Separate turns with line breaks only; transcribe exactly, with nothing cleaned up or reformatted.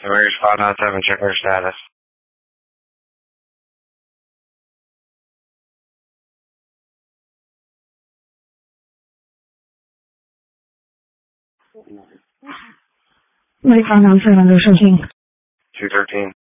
Emirates five nine seven, check our status.
Emirates five nine seven, 刘世清。
two thirteen.